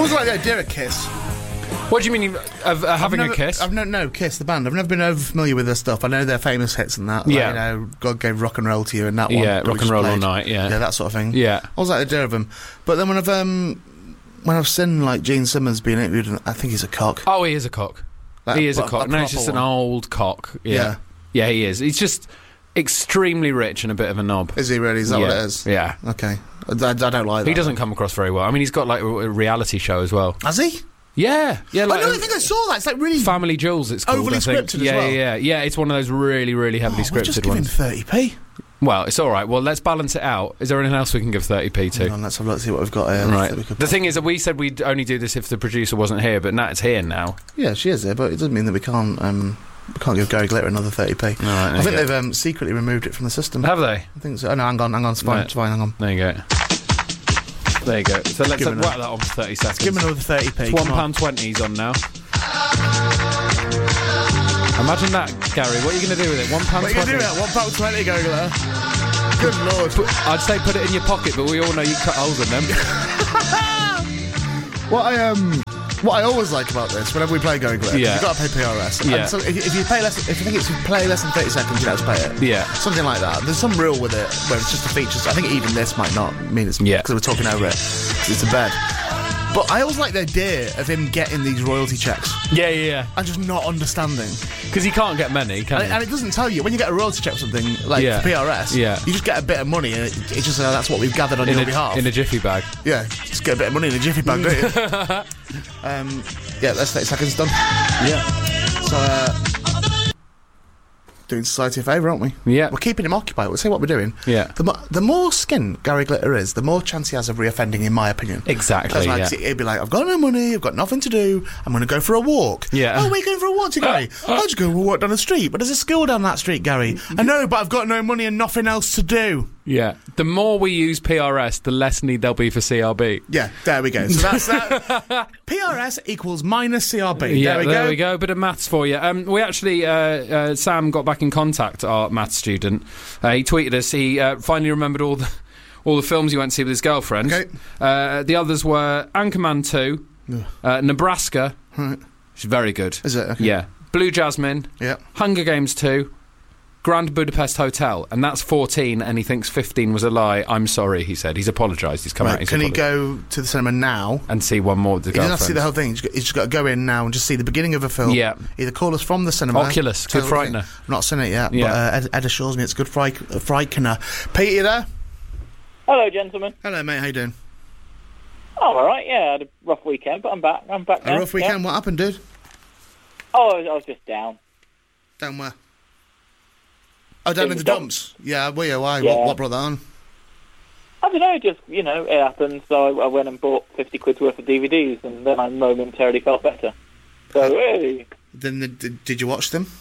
always like the idea of Kiss. What do you mean of having a Kiss? No, Kiss, the band. I've never been over familiar with their stuff. I know their famous hits and that. Yeah. Like, you know, God Gave Rock and Roll to You and that one. Yeah, Rock and Roll All Night, yeah. Yeah, that sort of thing. Yeah. I was like the idea of them. But then when I've seen, like, Gene Simmons being interviewed, I think he's a cock. Oh, he is a cock. Like, he is a but cock. No, he's just an old cock. Yeah. Yeah, he is. He's just extremely rich and a bit of a knob. Is he really? Is that what it is? Yeah. Okay. I don't like that. He doesn't come across very well. I mean, he's got, like, a reality show as well. Has he? Yeah. Yeah, like, I don't think I saw that. It's like really... Family Jewels, it's called, overly I think. scripted as well. Yeah, it's one of those really, really heavily We'll scripted just give him ones. 30p. Well, it's all right. Well, let's balance it out. Is there anything else we can give 30p to? Hang on, let's have a look, see what we've got here. Right. That we could The thing is that we said we'd only do this if the producer wasn't here, but Nat's here now. Yeah, she is here, but it doesn't mean that we can't give Gary Glitter another 30p. All right, I think they've secretly removed it from the system. Have they? I think so. Oh, no, hang on, it's fine, Right. it's fine, hang on. There you go. There you go. So let's give him whack that on for 30 seconds. Give him another 30p. It's £1.20 he's on now. Imagine that, Gary. What are you going to do with it? £1.20? What are you going to do with that? £1.20, Gary Glitter? Good lord. I'd say put it in your pocket, but we all know you cut holes in them. What I always like about this, whenever we play Gary Glitter, Yeah. you've got to pay PRS. Yeah. And so if you pay less, if you think it's you play less than 30 seconds, you have to pay it. Yeah. Something like that. There's some rule with it where it's just a feature. So I think even this might not mean it's because we're talking over it. 'Cause it's a bed. But I always like the idea of him getting these royalty checks. Yeah. And just not understanding. Because he can't get many, can he? And it doesn't tell you. When you get a royalty check or something, like for PRS, you just get a bit of money and it's just that's what we've gathered on your behalf. In a jiffy bag. Yeah, just get a bit of money in a jiffy bag, don't you? Yeah, that's 30 seconds done. Yeah. So, doing society a favour, aren't we? Yeah. We're keeping him occupied. We'll see what we're doing. Yeah. The more skin Gary Glitter is, the more chance he has of reoffending, in my opinion. Exactly, Like, he'd be like, I've got no money, I've got nothing to do, I'm going to go for a walk. Yeah. Oh, where are you going for a walk to, Gary? I'll just go for a walk down the street, but there's a school down that street, Gary. I know, but I've got no money and nothing else to do. Yeah. The more we use PRS, the less need there'll be for CRB. Yeah, there we go. So that's that. PRS equals minus CRB. Yeah, there we go. Bit of maths for you. We actually, Sam got back in contact, our maths student. He tweeted us. He finally remembered all the films he went to see with his girlfriend. Okay. The others were Anchorman 2, Nebraska. Right. Which is very good. Is it? Okay. Yeah. Blue Jasmine. Yeah. Hunger Games 2. Grand Budapest Hotel, and that's 14, and he thinks 15 was a lie. I'm sorry, he said. He's apologised. He's come out. He's Can he apologised. go to the cinema now And see one more with the He doesn't have girlfriend? to see the whole thing. He's just got to go in now and just see the beginning of a film. Yeah. Either call us from the cinema. Oculus, Good Frightener. I've not seen it yet, Yeah. but Ed assures me it's Good Frightener. Pete, you there? Hello, gentlemen. Hello, mate. How you doing? Oh, all right. Yeah, I had a rough weekend, but I'm back. I'm back now. A rough weekend? Yeah. What happened, dude? Oh, I was just down. Down where? Oh, down in the dumps. Yeah, were you? Why? Yeah. What brought that on? I don't know, just, it happened, so I went and bought 50 quid's worth of DVDs, and then I momentarily felt better. So, hey. Then did you watch them?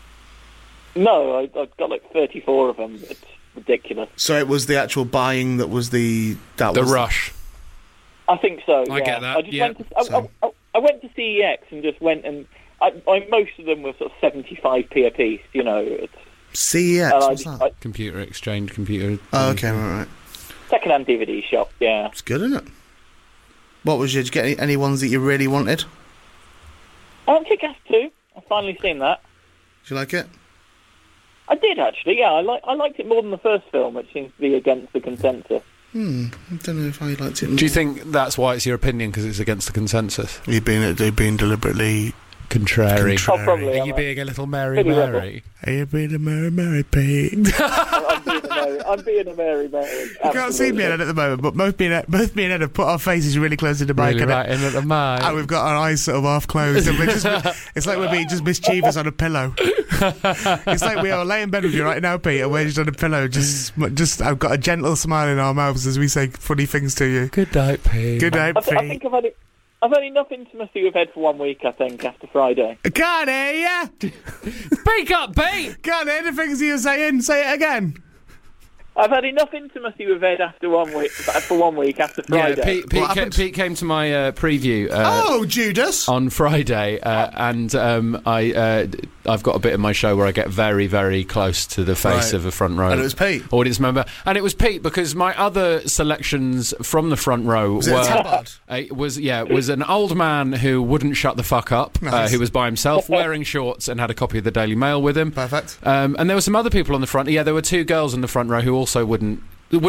No, I got like 34 of them. It's ridiculous. So it was the actual buying that was the rush. I think so, I get that, I just yeah. I went to CEX and just went and... most of them were sort of 75p a piece, It's, CEX, what's that? Computer exchange, computer... Oh, okay, right. Second-hand DVD shop, yeah. It's good, isn't it? What was did you get any ones that you really wanted? Kick-Ass 2. I've finally seen that. Did you like it? I did, actually, yeah. I liked it more than the first film, which seems to be against the consensus. I don't know if I liked it. Do you think that's why it's your opinion, because it's against the consensus? You've been deliberately... Contrary. Oh, probably. Are you being a little Mary Mary? Are you being a Mary Pete? I'm being a Mary. You can't see me and Ed at the moment, but both me and Ed have put our faces really close to the mic. Really right in at the mic. And we've got our eyes sort of half closed. And it's like we're being just mischievous on a pillow. It's like we are laying in bed with you right now, Pete, and we're just on a pillow. Just I've got a gentle smile in our mouths as we say funny things to you. Good night, Pete. Good night, Pete. I think I've had enough intimacy with Ed for 1 week, I think, after Friday. Can't hear you. Speak up, Pete! Can't hear the things you're saying. Say it again. I've had enough intimacy with Ed for 1 week after Friday. Yeah, Pete came to my preview. Judas! On Friday, and I I've got a bit in my show where I get very, very close to the face Right. of a front row And it was Pete. audience member, and it was Pete because my other selections from the front row Was it a tabard? was an old man who wouldn't shut the fuck up, Nice. who was by himself wearing shorts and had a copy of the Daily Mail with him. Perfect. And there were some other people on the front. Yeah, there were 2 girls in the front row who also wouldn't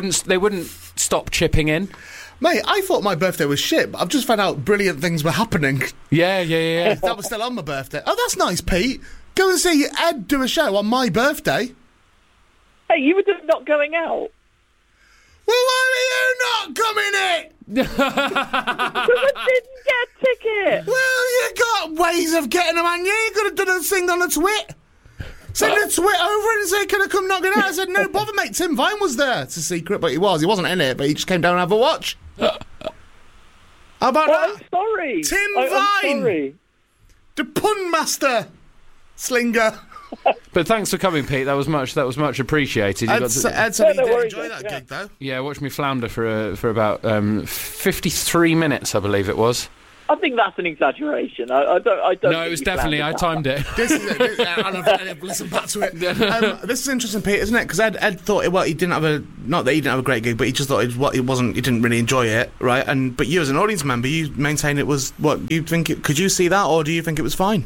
stop chipping in. Mate, I thought my birthday was shit, but I've just found out brilliant things were happening. Yeah. That was still on my birthday. Oh, that's nice, Pete. Go and see Ed do a show on my birthday. Hey, you were just not going out. Well, why are you not coming in? Because I didn't get a ticket. Well, you got ways of getting them, and you could have done a thing on a twit. Send a twit over and say, can I come knocking out? I said, no bother, mate. Tim Vine was there. It's a secret, but he wasn't in it, but he just came down and have a watch. How about Well, that? I'm sorry. Tim I'm Vine. sorry. The pun master. Slinger. But thanks for coming, Pete. That was much appreciated. You Ed got to- said he no did worries, enjoy that yeah. gig, though. Yeah, watch me flounder for about 53 minutes, I believe it was. I think that's an exaggeration. I don't. No, it was definitely. I timed it. This is it. And I've listened back to it. This is interesting, Pete, isn't it? Because Ed thought, well, he didn't have not that he didn't have a great gig, but he just thought he didn't really enjoy it, right? But you, as an audience member, you maintain it was what you think. Could you see that, or do you think it was fine?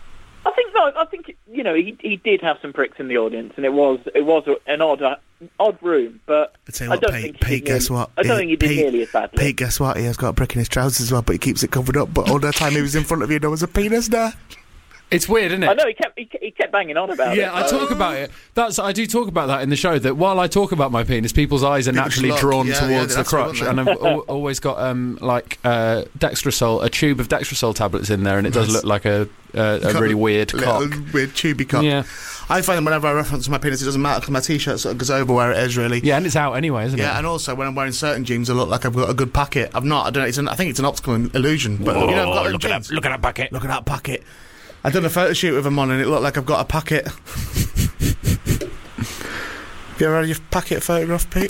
I think he did have some pricks in the audience, and it was an odd room, but I tell you I what, don't Pete, think he Pete, did guess what? I don't think he did nearly as badly. Pete, guess what? He has got a prick in his trousers as well, but he keeps it covered up. But all the time he was in front of you, there was a penis there. It's weird, isn't it? I know he kept banging on about it. Yeah, I talk about it. I do talk about that in the show. That while I talk about my penis, people's eyes are naturally look, drawn yeah, towards the that's what crotch, I and want I've always got Dextrosol, a tube of Dextrosol tablets in there, and it does Nice. look like a really weird cock. Weird tubey cock. Yeah, I find that whenever I reference my penis, it doesn't matter because my t-shirt sort of goes over where it is, really. yeah, and it's out anyway, isn't it? Yeah, and also when I'm wearing certain jeans, I look like I've got a good packet. I've not. I don't know. I think it's an optical illusion. But I've got them jeans. Look at that bucket. Look at that packet. I done a photo shoot with them on, and it looked like I've got a packet. Have you ever had your packet photographed, Pete?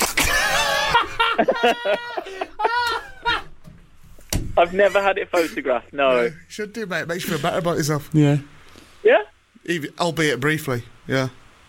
I've never had it photographed. No. Should do, mate. Makes you feel better about yourself. Yeah. Yeah. Even, albeit briefly. Yeah.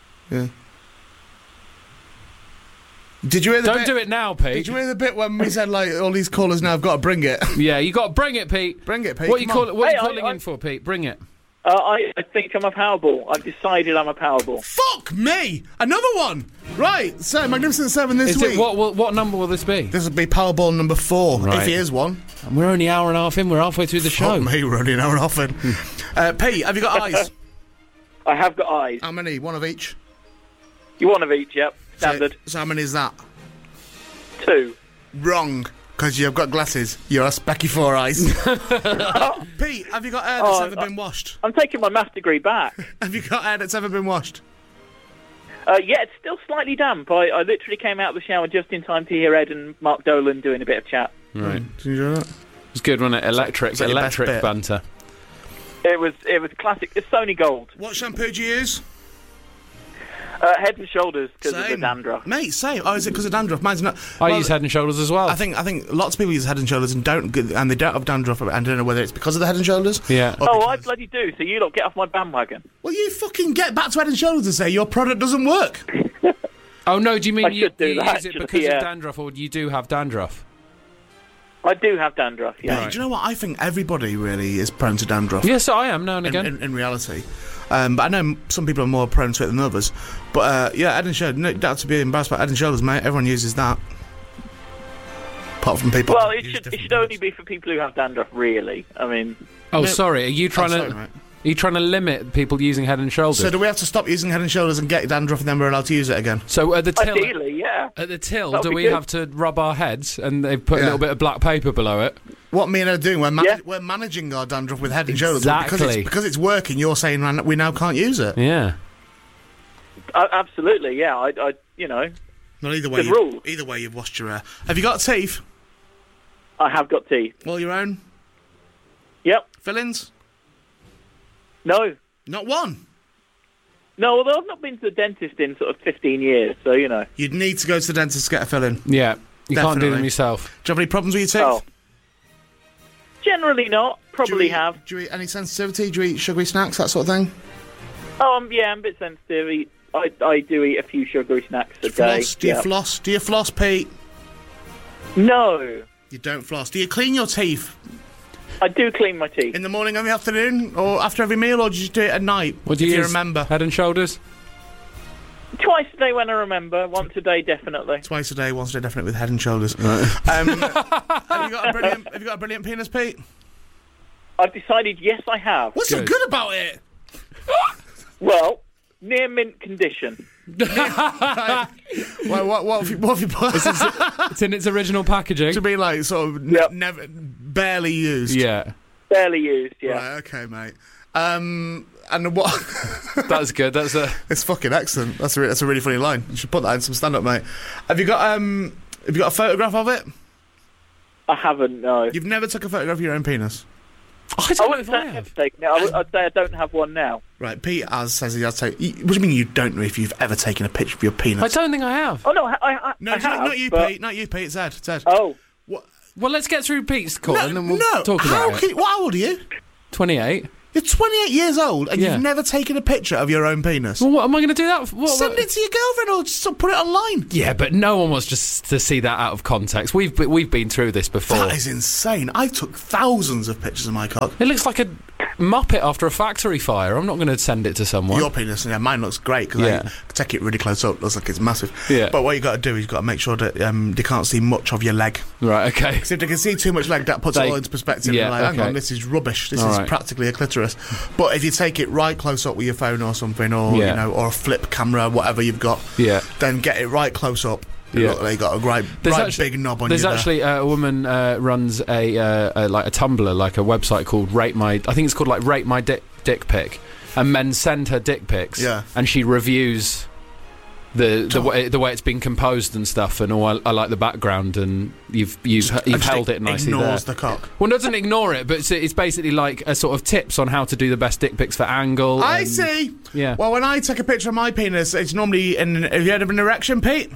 Did you hear the Don't bit? do it now, Pete. Did you hear the bit when we said like all these callers now have got to bring it? Yeah, you got to bring it, Pete. Bring it, Pete. What are you come on. calling Hey, in for, Pete? Bring it. I think I'm a Powerball. I've decided I'm a Powerball. Fuck me! Another one. Right. So Magnificent Seven this Is week. it what number will this be? This will be Powerball number 4, Right. if he is one. We're only an hour and a half in. We're halfway through the show. Fuck me, we're only an hour and a half in. Pete, have you got eyes? I have got eyes. How many? One of each? You one of each, yep. Standard. So how many is that? 2. Wrong. Because you've got glasses. You're a specky 4 eyes. Pete, have you got hair that's ever been washed? I'm taking my maths degree back. Have you got hair that's ever been washed? Yeah, it's still slightly damp. I literally came out of the shower just in time to hear Ed and Mark Dolan doing a bit of chat. Right. Did you enjoy that? It's good, wasn't it? Electric Is that your best bit? banter. It was classic. It's Sony Gold. What shampoo do you use? Head and Shoulders because of the dandruff. Mate, same. Oh, is it because of dandruff? Mine's not. I use Head and Shoulders as well. I think lots of people use Head and Shoulders and they don't have dandruff, and I don't know whether it's because of the Head and Shoulders. Yeah. or Oh, because- I bloody do. So you lot get off my bandwagon. Well, you fucking get back to Head and Shoulders and say your product doesn't work. Oh no, do you mean I you should do use that, it actually, because yeah. of dandruff, or you do have dandruff? I do have dandruff. Yeah. Mate, do you know what? I think everybody really is prone to dandruff. Yes, I am now and again. In reality. But I know some people are more prone to it than others. But yeah, Head and Shoulders, no doubt to be embarrassed about Head and Shoulders, mate. Everyone uses that. Apart from people. Well, who it use should different only brands. be for people who have dandruff. Really, I mean, Oh, No. sorry. Are you trying sorry, to? mate. Are you trying to limit people using Head and Shoulders? So do we have to stop using Head and Shoulders and get dandruff, and then we're allowed to use it again? So at the till, ideally, yeah. at the till, That'd do be we good. have to rub our heads and they've put a Yeah. little bit of black paper below it? What me and Ed are doing, Yeah. we're managing our dandruff with Head and Shoulders. But Exactly. because it's working, you're saying we now can't use it. Yeah. Absolutely, yeah. I you know, Well, either way, Good rules. either way, you've washed your hair. Have you got teeth? I have got teeth. All your own? Yep. Fillings? No. Not one. No, although I've not been to the dentist in sort of 15 years, so you know. You'd need to go to the dentist to get a filling. Yeah. You can't do Definitely. them yourself. Do you have any problems with your teeth? Oh. Generally not. Do you Probably eat- have. Do you eat any sensitivity? Do you eat sugary snacks, that sort of thing? Yeah, I'm a bit sensitive. I do eat a few sugary snacks a day. Do you floss? Do you floss, Pete? No. You don't floss. Do you clean your teeth? I do clean my teeth. In the morning, in the afternoon, or after every meal, or do you just do it at night? What do you use? Remember? Head and Shoulders? Twice a day when I remember. Once a day, definitely. Twice a day, once a day, definitely with Head and Shoulders. Right. Have you got a brilliant penis, Pete? I've decided, yes, I have. What's so good about it? Well, near mint condition. Right. Well, what have you put? It's in its original packaging. To be like sort of never, barely used. Yeah. Barely used, yeah. Right, okay, mate. And what? That's good. It's fucking excellent. That's a really funny line. You should put that in some stand-up, mate. Have you got a photograph of it? I haven't, no. You've never took a photograph of your own penis? I don't know wouldn't if say I I have. have taken it. I'd say I don't have one now. Right, Pete says he has taken. What do you mean you don't know if you've ever taken a picture of your penis? I don't think I have. Oh, no, I No, have. not you, but... Pete. Not you, Pete. It's Ed. It's Ed. Oh. What? Well, let's get through Pete's call and then we'll talk about it. What old are you? 28. You're 28 years old and Yeah. you've never taken a picture of your own penis. Well, what am I going to do that for? Send it to your girlfriend or just put it online. Yeah, but no one wants just to see that out of context. We've been through this before. That is insane. I took thousands of pictures of my cock. It looks like a Muppet after a factory fire. I'm not going to send it to someone. Your penis, yeah, mine looks great because I take it really close up. It looks like it's massive. Yeah. But what you got to do is you've got to make sure that they can't see much of your leg. Right, okay. Because if they can see too much leg, that puts it all into perspective. Yeah, They're like, hang okay. on, this is rubbish. This All is right. practically a clitoris. But if you take it right close up with your phone or something, or Yeah. you know, or a flip camera, whatever you've got, Yeah. then get it right close up. Yeah. Look, they got a big knob on you. There's there. actually a woman runs a Tumblr, like a website called Rate My. I think it's called like Rate My Dick Pic, and men send her dick pics. Yeah. And she reviews the way it's been composed and stuff, and I like the background, and you've held it nicely there. Ignores the cock. Well, it doesn't ignore it, but it's basically like a sort of tips on how to do the best dick pics for angle. I see. Yeah. Well, when I take a picture of my penis, it's normally have you heard of an erection, Pete?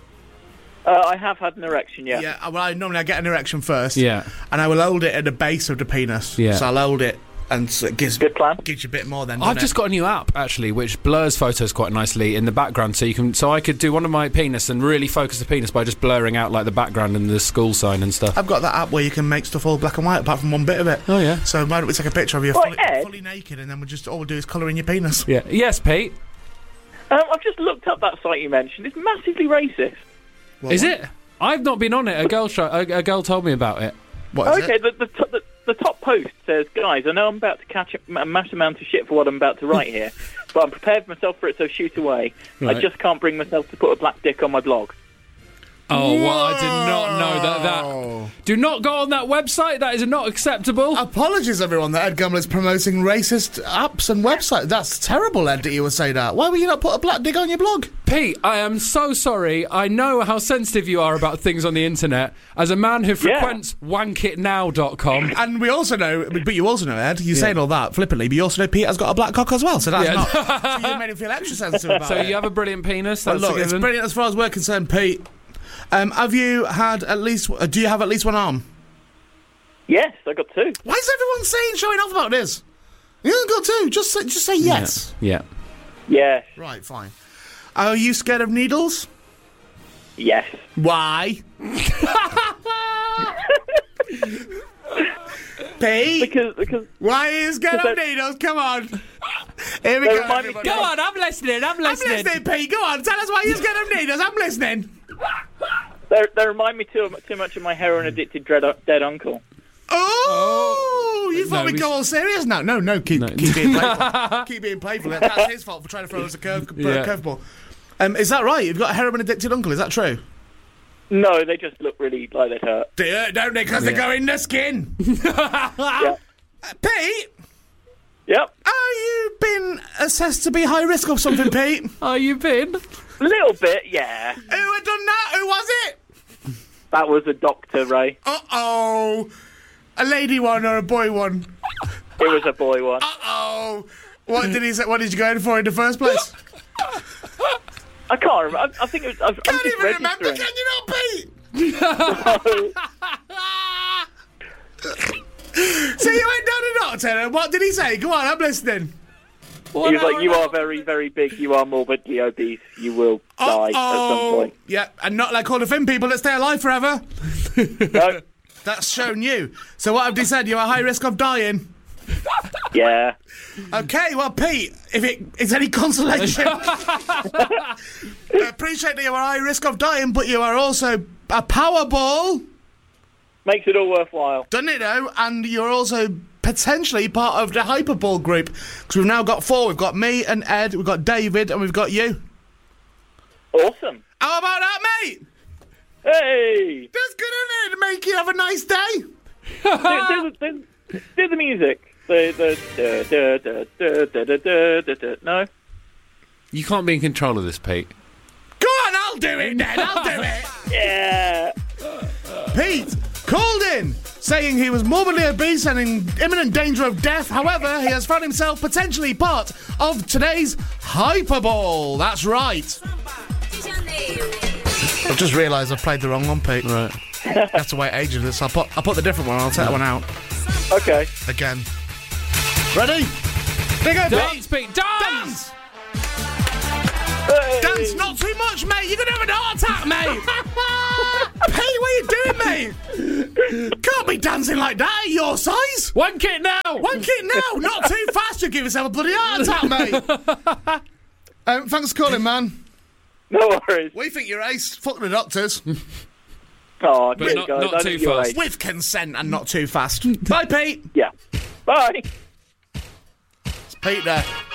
I have had an erection, yeah. Yeah, well, I get an erection first. Yeah. And I will hold it at the base of the penis. Yeah. So I'll hold it, and so it gives Good plan. you a bit more then. I've just got a new app actually, which blurs photos quite nicely in the background, so I could do one of my penis and really focus the penis by just blurring out like the background and the school sign and stuff. I've got that app where you can make stuff all black and white apart from one bit of it. Oh yeah. So why don't we take a picture of you Right, Ed? fully naked, and then all we'll do is colour in your penis. Yeah. Yes, Pete. I've just looked up that site you mentioned. It's massively racist. Is it? I've not been on it. A girl told me about it. What is Okay, it? the top post says, guys, I know I'm about to catch a massive amount of shit for what I'm about to write here, but I'm prepared myself for it, so shoot away. Right. I just can't bring myself to put a black dick on my blog. Oh, well, I did not know that. Do not go on that website. That is not acceptable. Apologies, everyone, that Ed Gumler's promoting racist apps and websites. That's terrible, Ed, that you would say that. Why would you not put a black dick on your blog? Pete, I am so sorry. I know how sensitive you are about things on the internet. As a man who frequents wankitnow.com. And we also know, but you also know, Ed, you're saying all that flippantly, but you also know Pete has got a black cock as well, so that's not... So you made him feel extra sensitive about So it. you have a brilliant penis. But That's look, a it's given. brilliant as far as we're concerned, Pete. Have you had at least... do you have at least one arm? Yes, I got two. Why is everyone showing off about this? You haven't got two. Just say yes. Yeah. Yes, Right, fine. Are you scared of needles? yes. Why? Pete? Because Why are you scared of Because needles? Come on. Here we They go, remind me- everybody. Go on, I'm listening. I'm listening, Pete. Go on, tell us why you're scared of needles. I'm listening. they remind me too much of my heroin-addicted dead uncle. Oh, you thought No, we'd we go all serious? No, keep being playful. Keep being playful. That's his fault for trying to throw us a curveball. Is that right? You've got a heroin-addicted uncle, is that true? No, they just look really like they'd hurt. They hurt, don't they? Because they go in the skin. Yeah. Pete, Yep. are you been assessed to be high risk of something, Pete? Are you been? A little bit, yeah. Who had done that? Who was it? That was a doctor, Ray. Uh-oh. A lady one or a boy one? It was a boy one. Uh-oh. What did he say? What did you go in for in the first place? I can't remember. I think it was. I'm Can't just even remember, registering. can you not, Pete? So you went down to the doctor, and what did he say? Go on, I'm listening. He was like, "You are very, very big. You are morbidly obese. You will die at some point." Yeah, and not like all the thin people that stay alive forever. No. That's shown you. So what have they said? You're at high risk of dying. Yeah. Okay, well, Pete, if it is any consolation, I appreciate that you are at high risk of dying, but you are also a Powerball. Makes it all worthwhile. Doesn't it, though? And you're also potentially part of the Hyperball group, because we've now got 4. We've got me and Ed, we've got David, and we've got you. Awesome. How about that, mate? Hey! That's good, isn't it? Make you have a nice day. Do the music. No? You can't be in control of this, Pete. Go on, I'll do it then. I'll do it. Yeah! Pete called in saying he was morbidly obese and in imminent danger of death. However, he has found himself potentially part of today's Hyperball. That's right. I've just realised I've played the wrong one, Pete. Right. You have to wait ages. I'll put the different one. I'll take that one out. Okay. Again. Ready? There you go, Pete. Dance, Pete, dance! Hey. Dance not too much, mate. You're going to have an heart attack, mate. Pete, what are you doing, mate? Can't be dancing like that at your size. One kick now! One kick now. Not too fast. You'll give yourself a bloody heart attack, mate. Thanks for calling, man. No worries. We think you're ace. Fuck the doctors. Oh, But cheers, not- guys. not I too think you're fast. right. With consent and not too fast. Bye, Pete. Yeah. Bye. It's Pete there.